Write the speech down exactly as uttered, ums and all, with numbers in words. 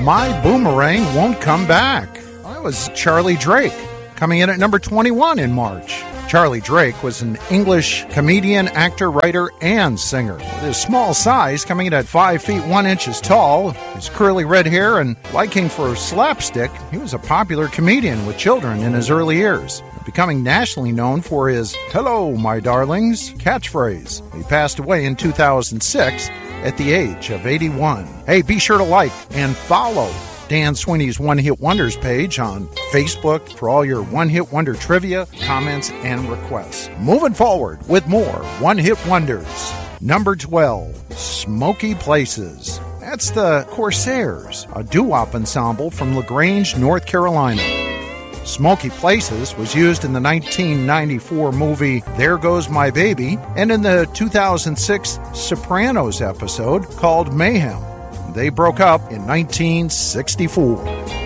My Boomerang Won't Come Back. Well, that was Charlie Drake, coming in at number twenty-one in March. Charlie Drake was an English comedian, actor, writer, and singer. With his small size, coming in at five feet one inches tall, his curly red hair, and liking for slapstick, he was a popular comedian with children in his early years, becoming nationally known for his "Hello, my darlings" catchphrase. He passed away in two thousand six at the age of eighty-one. Hey, be sure to like and follow Dan Sweeney's One Hit Wonders page on Facebook for all your One Hit Wonder trivia, comments, and requests. Moving forward with more One Hit Wonders. Number twelve, Smoky Places. That's the Corsairs, a doo-wop ensemble from LaGrange, North Carolina. Smoky Places was used in the nineteen ninety-four movie There Goes My Baby and in the two thousand six Sopranos episode called Mayhem. They broke up in nineteen sixty-four.